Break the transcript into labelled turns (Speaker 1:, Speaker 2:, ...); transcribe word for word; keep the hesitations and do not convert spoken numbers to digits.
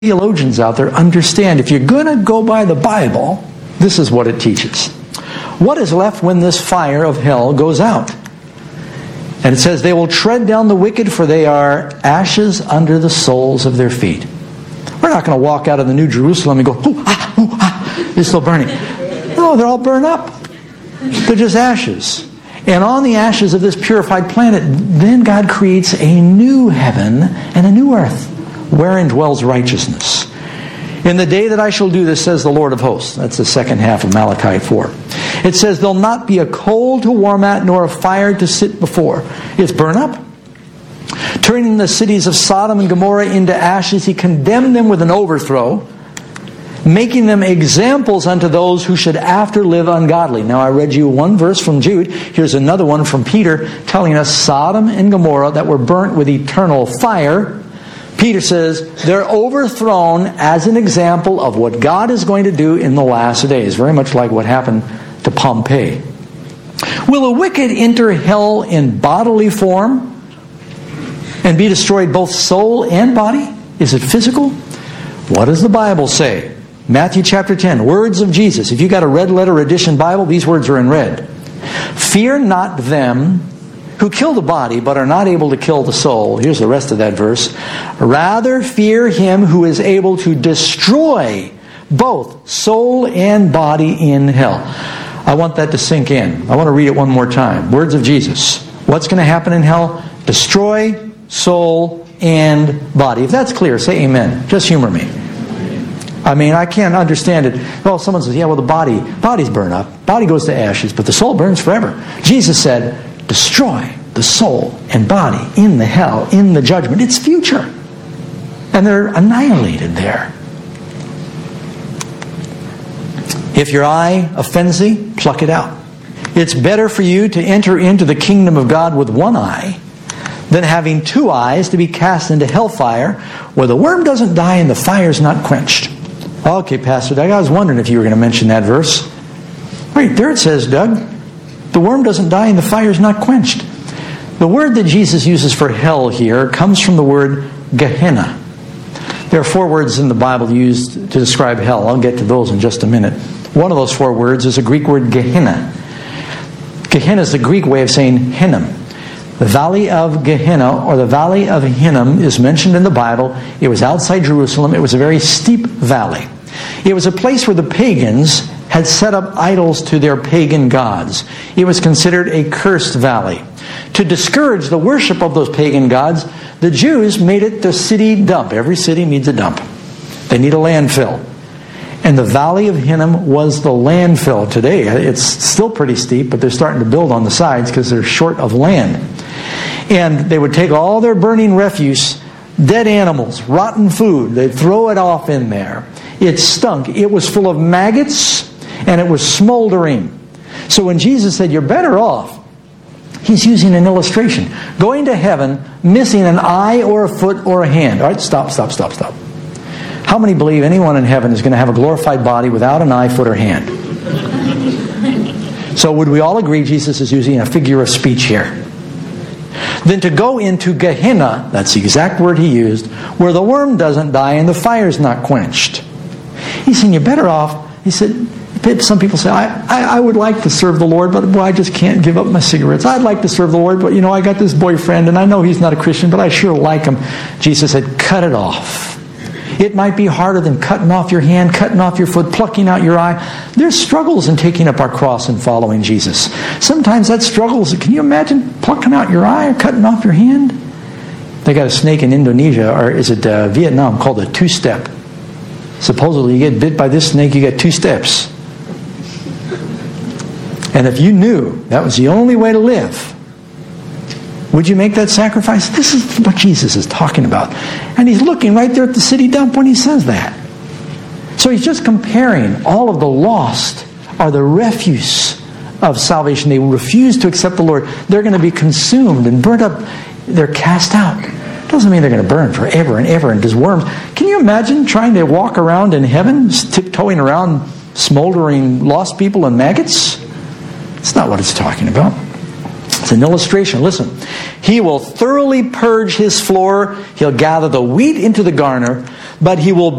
Speaker 1: Theologians out there understand if you're going to go by the Bible, this is what it teaches. What is left when this fire of hell goes out? And it says, they will tread down the wicked, for they are ashes under the soles of their feet. We're not going to walk out of the New Jerusalem and go, ooh, ah, ooh, ah, it's still burning. No, they're all burned up. They're just ashes. And on the ashes of this purified planet, then God creates a new heaven and a new earth, wherein dwells righteousness. In the day that I shall do this, says the Lord of hosts. That's the second half of Malachi four. It says, there'll not be a coal to warm at, nor a fire to sit before. It's burn up. Turning the cities of Sodom and Gomorrah into ashes, he condemned them with an overthrow, making them examples unto those who should after live ungodly. Now I read you one verse from Jude. Here's another one from Peter telling us Sodom and Gomorrah that were burnt with eternal fire. Peter says they're overthrown as an example of what God is going to do in the last days. Very much like what happened to Pompeii. Will a wicked enter hell in bodily form and be destroyed both soul and body? Is it physical? What does the Bible say? Matthew chapter ten, words of Jesus. If you got a red letter edition Bible, these words are in red. Fear not them who kill the body, but are not able to kill the soul. Here's the rest of that verse. Rather fear him who is able to destroy both soul and body in hell. I want that to sink in. I want to read it one more time. Words of Jesus. What's going to happen in hell? Destroy soul and body. If that's clear, say amen. Just humor me. I mean, I can't understand it. Well, someone says, yeah, well, the body, body's burned up. Body goes to ashes, but the soul burns forever. Jesus said, destroy the soul and body in the hell, in the judgment. It's future. And they're annihilated there. If your eye offends thee, pluck it out. It's better for you to enter into the kingdom of God with one eye than having two eyes to be cast into hellfire, where the worm doesn't die and the fire's not quenched. Okay, Pastor Doug, I was wondering if you were going to mention that verse. Right there it says, Doug, the worm doesn't die and the fire's not quenched. The word that Jesus uses for hell here comes from the word Gehenna. There are four words in the Bible used to describe hell. I'll get to those in just a minute. One of those four words is a Greek word Gehenna. Gehenna is the Greek way of saying Hinnom. The Valley of Gehenna, or the Valley of Hinnom, is mentioned in the Bible. It was outside Jerusalem. It was a very steep valley. It was a place where the pagans had set up idols to their pagan gods. It was considered a cursed valley. To discourage the worship of those pagan gods, the Jews made it the city dump. Every city needs a dump. They need a landfill. And the Valley of Hinnom was the landfill. Today, it's still pretty steep, but they're starting to build on the sides because they're short of land. And they would take all their burning refuse, dead animals, rotten food, they'd throw it off in there. It stunk. It was full of maggots, and it was smoldering. So when Jesus said, you're better off, he's using an illustration. Going to heaven, missing an eye or a foot or a hand. All right, stop, stop, stop, stop. How many believe anyone in heaven is going to have a glorified body without an eye, foot, or hand? So would we all agree Jesus is using a figure of speech here? Then to go into Gehenna, that's the exact word he used, where the worm doesn't die and the fire's not quenched. He's saying you're better off. He said, some people say, I, I, I would like to serve the Lord, but boy, I just can't give up my cigarettes. I'd like to serve the Lord, but you know, I got this boyfriend and I know he's not a Christian, but I sure like him. Jesus said, cut it off. It might be harder than cutting off your hand, cutting off your foot, plucking out your eye. There's struggles in taking up our cross and following Jesus. Sometimes that struggles. Can you imagine plucking out your eye or cutting off your hand? They got a snake in Indonesia, or is it uh, Vietnam, called a two-step. Supposedly you get bit by this snake, you get two steps. And if you knew that was the only way to live, would you make that sacrifice? This is what Jesus is talking about. And he's looking right there at the city dump when he says that. So he's just comparing all of the lost are the refuse of salvation. They refuse to accept the Lord. They're going to be consumed and burnt up. They're cast out. Doesn't mean they're going to burn forever and ever and as worms. Can you imagine trying to walk around in heaven, tiptoeing around smoldering lost people and maggots? It's not what it's talking about. It's an illustration. Listen. He will thoroughly purge his floor. He'll gather the wheat into the garner, but he will